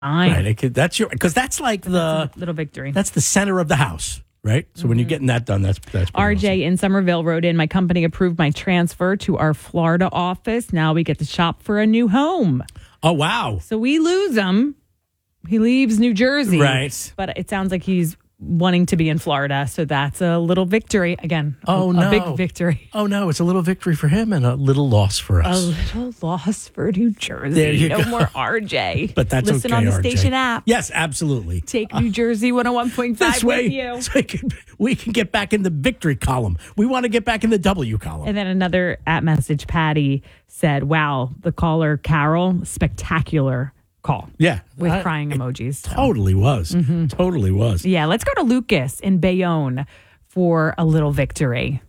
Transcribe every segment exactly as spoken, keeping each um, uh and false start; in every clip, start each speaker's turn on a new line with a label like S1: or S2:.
S1: Right, it could, that's your because that's like the
S2: little victory.
S1: That's the center of the house, right? So mm-hmm. when you're getting that done, that's that's.
S2: R J
S1: awesome.
S2: in Somerville wrote in, my company approved my transfer to our Florida office. Now we get to shop for a new home.
S1: Oh wow!
S2: So we lose him. He leaves New Jersey,
S1: right?
S2: But it sounds like he's wanting to be in Florida, so that's a little victory again.
S1: Oh
S2: a,
S1: no,
S2: a big victory.
S1: Oh no, it's a little victory for him and a little loss for us.
S2: A little loss for New Jersey.
S1: There you
S2: no
S1: go.
S2: more R J.
S1: But that's
S2: Listen
S1: okay,
S2: on the
S1: R J.
S2: station app.
S1: Yes, absolutely.
S2: Take New Jersey one oh one point five
S1: this way,
S2: with you.
S1: So we can, we can get back in the victory column. We want to get back in the W column.
S2: And then another at message, Patty said, "Wow, the caller Carol, spectacular." Call.
S1: Yeah.
S2: With
S1: I,
S2: crying emojis. So.
S1: Totally was. Mm-hmm. Totally was.
S2: Yeah. Let's go to Lucas in Bayonne for a little victory.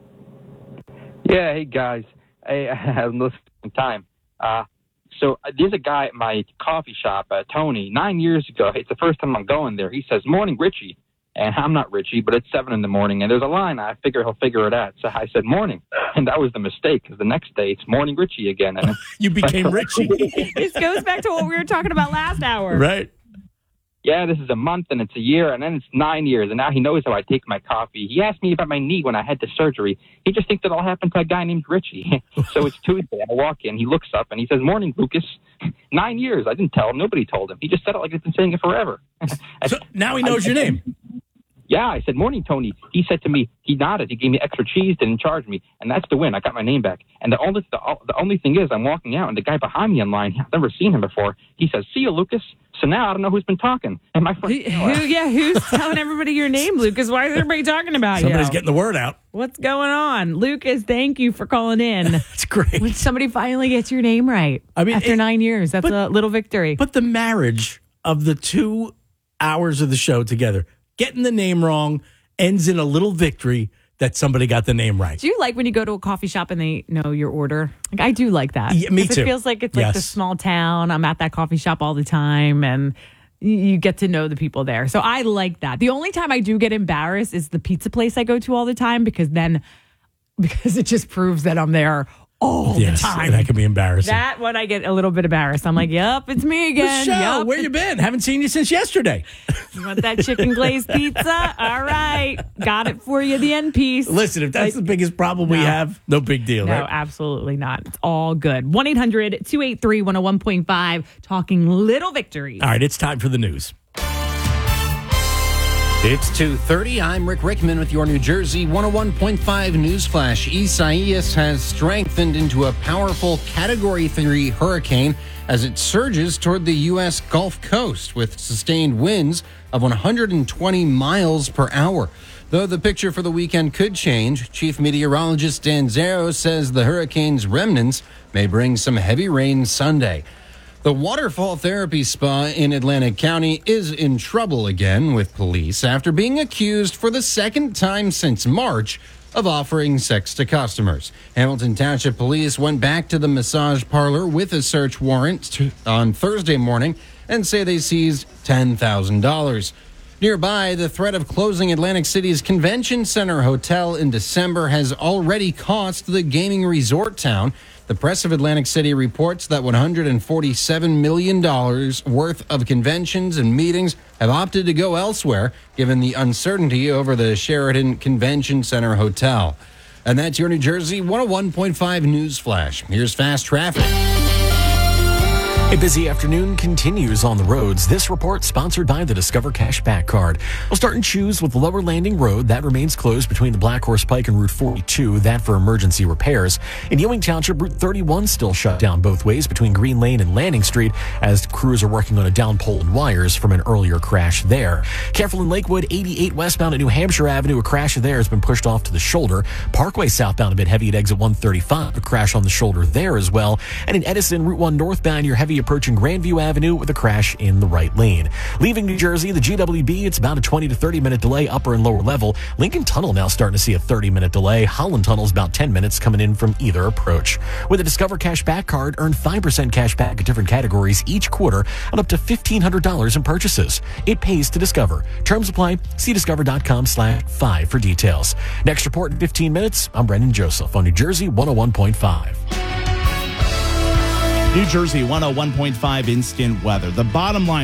S3: Yeah. Hey, guys. I, I have no time. Uh, so uh, there's a guy at my coffee shop, uh, Tony, nine years ago. It's the first time I'm going there. He says, "Morning, Richie." And I'm not Richie, but it's seven in the morning, and there's a line. I figure he'll figure it out. So I said, "Morning." And that was the mistake, because the next day it's "Morning, Richie" again. And
S1: you became Richie.
S2: This goes back to what we were talking about last hour.
S1: Right.
S3: Yeah, this is a month, and it's a year, and then it's nine years, and now he knows how I take my coffee. He asked me about my knee when I had the surgery. He just thinks it all happened to a guy named Richie. So it's Tuesday. I walk in. He looks up, and he says, "Morning, Lucas." Nine years. I didn't tell him. Nobody told him. He just said it like he's been saying it forever.
S1: So now he knows
S3: I,
S1: your name.
S3: Yeah, I said, "Morning, Tony." He said to me, he nodded. He gave me extra cheese, didn't charge me. And that's the win. I got my name back. And the only the, the only thing is, I'm walking out, and the guy behind me in line, I've never seen him before. He says, "See you, Lucas." So now I don't know who's been talking. And my friend,
S2: who, who, yeah, who's telling everybody your name, Lucas? Why is everybody talking about you?
S1: Somebody's getting the word out.
S2: What's going on? Lucas, thank you for calling in.
S1: That's great.
S2: When somebody finally gets your name right. I mean, after it, nine years, that's but, a little victory.
S1: But the marriage of the two hours of the show together, getting the name wrong, ends in a little victory that somebody got the name right.
S2: Do you like when you go to a coffee shop and they know your order? Like, I do like that.
S1: Yeah, me too.
S2: It feels like it's like
S1: yes.
S2: the small town. I'm at that coffee shop all the time, and you get to know the people there. So I like that. The only time I do get embarrassed is the pizza place I go to all the time, because then, because it just proves that I'm there all
S1: yes,
S2: the time.
S1: That can be embarrassing.
S2: That one I get a little bit embarrassed. I'm like, "Yep, it's me again."
S1: Michelle,
S2: yep.
S1: where you been? Haven't seen you since yesterday.
S2: You want that chicken glazed pizza? All right. Got it for you, the end piece.
S1: Listen, if that's like, the biggest problem we
S2: no,
S1: have, no big deal,
S2: no,
S1: right?
S2: No, absolutely not. It's all good. one eight hundred two eight three one oh one point five, talking little victories.
S1: All right, it's time for the news.
S4: It's two thirty. I'm Rick Rickman with your New Jersey one oh one point five News Flash. Isaias has strengthened into a powerful Category three hurricane as it surges toward the U S Gulf Coast with sustained winds of one hundred twenty miles per hour. Though the picture for the weekend could change, Chief Meteorologist Dan Zero says the hurricane's remnants may bring some heavy rain Sunday. The Waterfall Therapy Spa in Atlantic County is in trouble again with police after being accused for the second time since March of offering sex to customers. Hamilton Township Police went back to the massage parlor with a search warrant on Thursday morning and say they seized ten thousand dollars. Nearby, the threat of closing Atlantic City's Convention Center Hotel in December has already cost the gaming resort town. The Press of Atlantic City reports that one hundred forty-seven million dollars worth of conventions and meetings have opted to go elsewhere, given the uncertainty over the Sheraton Convention Center Hotel. And that's your New Jersey one oh one point five News Flash. Here's fast traffic.
S5: A busy afternoon continues on the roads. This report sponsored by the Discover Cashback Card. We'll start in Shoes with Lower Landing Road. That remains closed between the Black Horse Pike and Route forty-two. That for emergency repairs. In Ewing Township, Route thirty-one still shut down both ways between Green Lane and Landing Street as crews are working on a down pole and wires from an earlier crash there. Careful in Lakewood, eighty-eight westbound at New Hampshire Avenue. A crash there has been pushed off to the shoulder. Parkway southbound a bit heavy at exit one thirty-five. A crash on the shoulder there as well. And in Edison, Route one northbound, you're heavy approaching Grandview Avenue with a crash in the right lane. Leaving New Jersey, the G W B, it's about a twenty to thirty minute delay upper and lower level. Lincoln Tunnel now starting to see a thirty minute delay. Holland Tunnel's about ten minutes coming in from either approach. With a Discover Cashback Card, earn five percent cash back at different categories each quarter on up to fifteen hundred dollars in purchases. It pays to Discover. Terms apply. See discover.com slash five for details. Next report in fifteen minutes. I'm Brendan Joseph on New Jersey one oh one point five.
S6: New Jersey one oh one point five instant weather. The bottom line